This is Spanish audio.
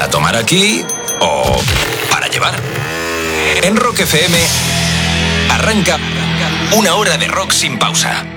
para tomar aquí o para llevar. En Rock FM arranca una hora de rock sin pausa.